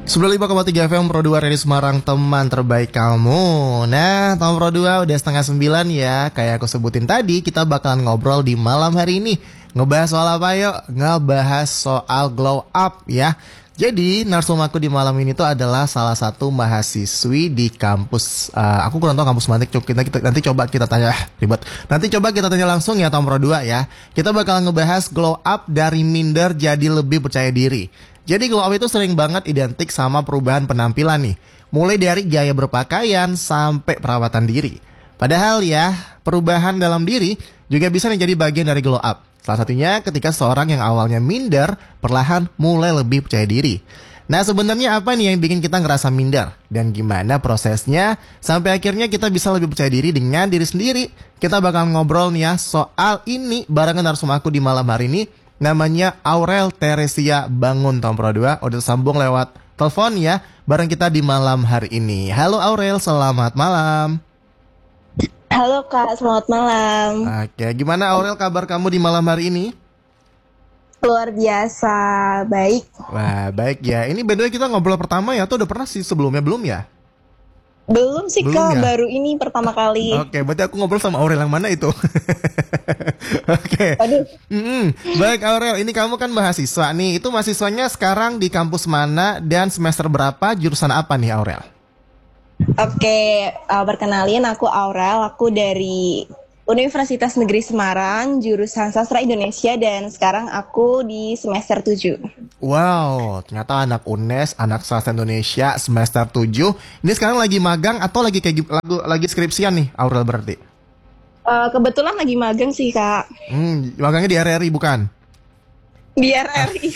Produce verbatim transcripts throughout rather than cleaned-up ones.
sembilan puluh lima koma tiga F M Pro dua Radio Semarang, teman terbaik kamu. Nah, tahun Pro dua udah setengah sembilan ya. Kayak aku sebutin tadi, kita bakalan ngobrol di malam hari ini. Ngebahas soal apa yuk? Ngebahas soal glow up ya. Jadi, narsum aku di malam ini tuh adalah salah satu mahasiswi di kampus, uh, aku kurang tahu kampus mana. Kita, kita, nanti coba kita tanya, ah, ribet. Nanti coba kita tanya langsung ya tahun Pro dua ya. Kita bakalan ngebahas glow up dari minder jadi lebih percaya diri. Jadi glow up itu sering banget identik sama perubahan penampilan nih. Mulai dari gaya berpakaian sampai perawatan diri. Padahal ya, perubahan dalam diri juga bisa menjadi bagian dari glow up. Salah satunya ketika seorang yang awalnya minder, perlahan mulai lebih percaya diri. Nah, sebenarnya apa nih yang bikin kita ngerasa minder? Dan gimana prosesnya sampai akhirnya kita bisa lebih percaya diri dengan diri sendiri? Kita bakal ngobrol nih ya soal ini barengan narsum aku di malam hari ini. Namanya Aurel Teresia Bangun tahun Pro dua. Udah sambung lewat telepon ya, bareng kita di malam hari ini. Halo Aurel, selamat malam. Halo Kak, selamat malam. Oke, gimana Aurel kabar kamu di malam hari ini? Luar biasa, baik. Wah, baik ya. Ini by the way kita ngobrol pertama ya, atau udah pernah sih sebelumnya belum ya? Belum sih Belum Kak, ya? baru ini pertama kali. Oke, berarti aku ngobrol sama Aurel yang mana itu? Oke. Aduh, Mm-mm. Baik Aurel, ini kamu kan mahasiswa nih. Itu mahasiswanya sekarang di kampus mana dan semester berapa, jurusan apa nih Aurel? oke, uh, perkenalin aku Aurel, aku dari Universitas Negeri Semarang, jurusan Sastra Indonesia, dan sekarang aku di semester tujuh. Wow, ternyata anak U N E S, anak sastra Indonesia semester tujuh. Ini sekarang lagi magang atau lagi kayak gi- lagu lagi skripsian nih Aurel berarti? Uh, kebetulan lagi magang sih Kak, Hmm, magangnya di R R I bukan? di R R I.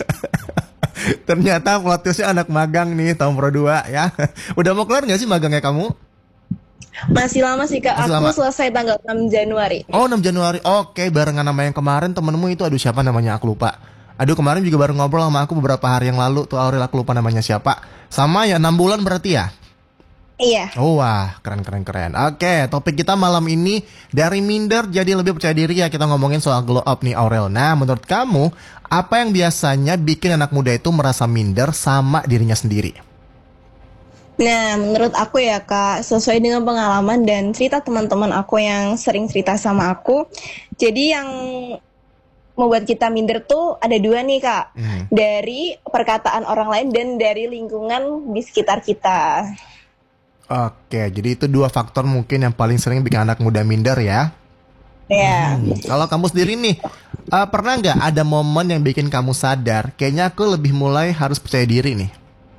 Ternyata plot twistnya anak magang nih tahun Pro dua ya. Udah mau kelar gak sih magangnya kamu? Masih lama sih Kak, Masih aku lama. selesai tanggal enam Januari. Oh, enam Januari. Oke, barengan sama yang kemarin temenmu itu. Aduh, siapa namanya? Aku lupa. Aduh, kemarin juga baru ngobrol sama aku beberapa hari yang lalu tuh Aurel, aku lupa namanya siapa. Sama ya, enam bulan berarti ya? Iya. Oh, wah, keren keren keren. Oke, topik kita malam ini dari minder jadi lebih percaya diri ya. Kita ngomongin soal glow up nih Aurel. Nah, menurut kamu apa yang biasanya bikin anak muda itu merasa minder sama dirinya sendiri? Nah, menurut aku ya Kak, sesuai dengan pengalaman dan cerita teman-teman aku yang sering cerita sama aku, jadi yang membuat kita minder tuh ada dua nih Kak, Hmm. dari perkataan orang lain dan dari lingkungan di sekitar kita. Oke, jadi itu dua faktor mungkin yang paling sering bikin anak muda minder ya. Ya, Hmm, Kalau kamu sendiri nih, eh, pernah nggak ada momen yang bikin kamu sadar, kayaknya aku lebih mulai harus percaya diri nih?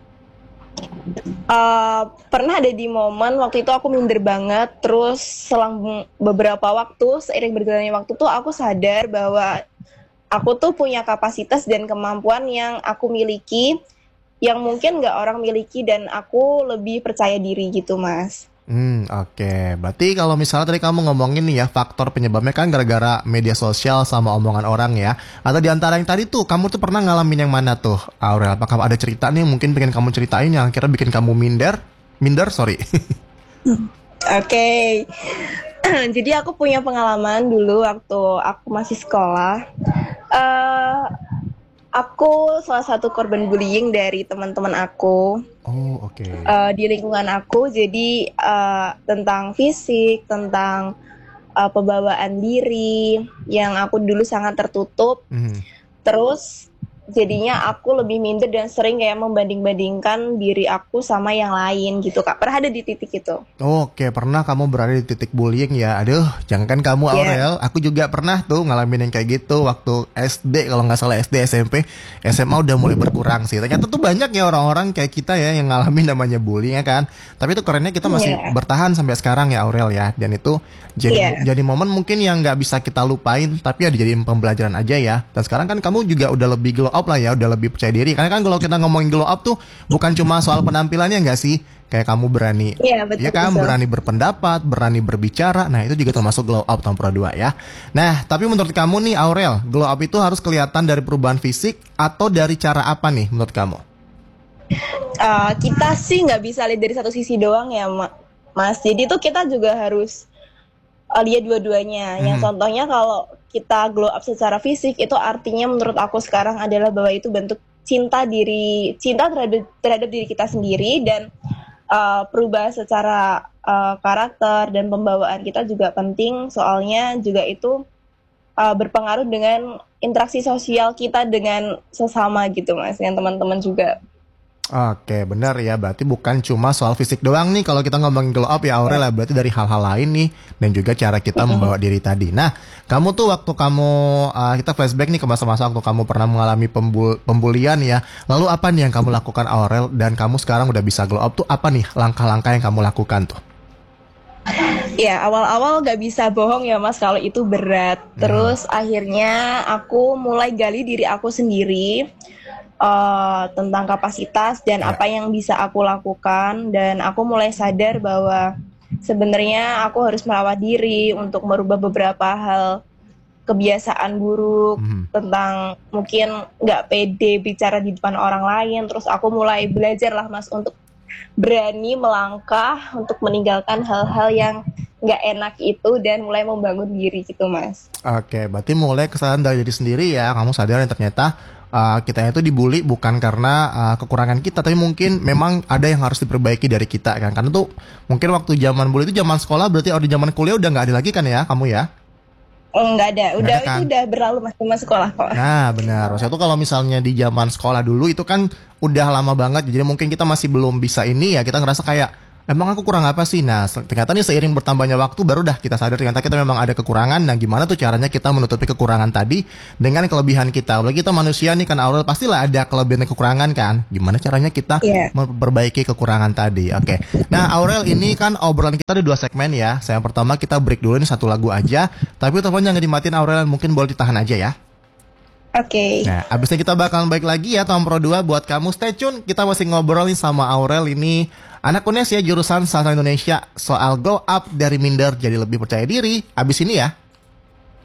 eh, pernah ada di momen waktu itu aku minder banget, terus selang beberapa waktu, seiring berjalannya waktu tuh aku sadar bahwa aku tuh punya kapasitas dan kemampuan yang aku miliki, yang mungkin nggak orang miliki, dan aku lebih percaya diri gitu Mas. Hmm, oke. Berarti kalau misalnya tadi kamu ngomongin nih ya, faktor penyebabnya kan gara-gara media sosial sama omongan orang ya. Atau di antara yang tadi tuh, kamu tuh pernah ngalamin yang mana tuh, Aurel? Apakah ada cerita nih mungkin pengen kamu ceritain yang akhirnya bikin kamu minder? Minder, sorry. Oke, jadi aku punya pengalaman dulu waktu aku masih sekolah. Eh, aku salah satu korban bullying dari teman-teman aku Oh, oke. eh, di lingkungan aku. Jadi eh, tentang fisik, tentang eh, pembawaan diri yang aku dulu sangat tertutup. Hmm. Terus jadinya aku lebih minder dan sering kayak membanding-bandingkan diri aku sama yang lain gitu Kak. Pernah ada di titik itu. Oke, pernah kamu berada di titik bullying ya? Aduh, jangankan kamu Iya. Aurel, aku juga pernah tuh ngalamin yang kayak gitu waktu S D, kalau nggak salah S D, S M P, S M A udah mulai berkurang sih. Ternyata tuh banyak ya orang-orang kayak kita ya yang ngalamin namanya bullying ya kan. Tapi itu kerennya kita masih Iya. bertahan sampai sekarang ya Aurel ya. Dan itu jadi Iya. jadi momen mungkin yang nggak bisa kita lupain, tapi ya dijadiin pembelajaran aja ya. Dan sekarang kan kamu juga udah lebih glow up lah ya, udah lebih percaya diri. Karena kan kalau kita ngomongin glow up tuh bukan cuma soal penampilannya nggak sih? Kayak kamu berani, Iya, betul, ya kan, betul. berani berpendapat, berani berbicara. Nah, itu juga termasuk glow up tahun Pro dua ya. Nah, tapi menurut kamu nih Aurel, glow up itu harus kelihatan dari perubahan fisik atau dari cara apa nih menurut kamu? Eh, kita sih nggak bisa lihat dari satu sisi doang ya Ma- Mas. Jadi tuh kita juga harus eh, lihat dua-duanya. Yang Hmm. contohnya kalau kita glow up secara fisik, itu artinya menurut aku sekarang adalah bahwa itu bentuk cinta diri cinta terhadap terhadap diri kita sendiri, dan uh, perubahan secara uh, karakter dan pembawaan kita juga penting, soalnya juga itu uh, berpengaruh dengan interaksi sosial kita dengan sesama gitu Mas, dengan teman-teman juga. Oke, benar ya. Berarti bukan cuma soal fisik doang nih kalau kita ngomongin glow up ya Aurel ya. Berarti dari hal-hal lain nih dan juga cara kita membawa diri tadi. Nah, kamu tuh waktu kamu uh, kita flashback nih ke masa-masa waktu kamu pernah mengalami pembul pembulian ya. Lalu apa nih yang kamu lakukan Aurel, dan kamu sekarang udah bisa glow up tuh apa nih langkah-langkah yang kamu lakukan tuh? Ya, awal-awal gak bisa bohong ya Mas kalau itu berat. Terus akhirnya aku mulai gali diri aku sendiri, uh, tentang kapasitas dan Ya. apa yang bisa aku lakukan, dan aku mulai sadar bahwa sebenarnya aku harus merawat diri untuk merubah beberapa hal kebiasaan buruk, Mhm. tentang mungkin nggak pede bicara di depan orang lain. Terus aku mulai belajar lah Mas untuk berani melangkah untuk meninggalkan hal-hal yang nggak enak itu dan mulai membangun diri gitu Mas. Oke, berarti mulai kesadaran dari diri sendiri ya. Kamu sadar yang ternyata uh, kita itu dibully bukan karena uh, kekurangan kita, tapi mungkin memang ada yang harus diperbaiki dari kita kan. Karena tuh mungkin waktu zaman bully itu zaman sekolah, berarti kalau di zaman kuliah udah nggak ada lagi kan ya kamu ya? Oh, nggak ada, Nggak udah ada kan? itu udah berlalu Mas, sama sekolah kok. Nah benar, maksudnya tuh kalau misalnya di zaman sekolah dulu itu kan udah lama banget, jadi mungkin kita masih belum bisa ini ya, kita ngerasa kayak emang aku kurang apa sih. Nah se- ternyata nih seiring bertambahnya waktu baru dah kita sadar ternyata kita memang ada kekurangan. Nah gimana tuh caranya kita menutupi kekurangan tadi dengan kelebihan kita. Apalagi kita manusia nih kan Aurel, pastilah ada kelebihan dan kekurangan kan. Gimana caranya kita Iya. memperbaiki kekurangan tadi. Oke. Nah Aurel, ini kan obrolan kita ada dua segmen ya. Saya yang pertama kita break dulu nih satu lagu aja. Tapi teleponnya jangan dimatiin Aurel, mungkin boleh ditahan aja ya. Oke. Nah, abisnya kita bakalan balik lagi ya Tom Pro dua buat kamu. Stay tune, kita masih ngobrolin sama Aurel ini, anak U N E S ya, jurusan Sastra Indonesia, soal go up dari minder jadi lebih percaya diri. Abis ini ya.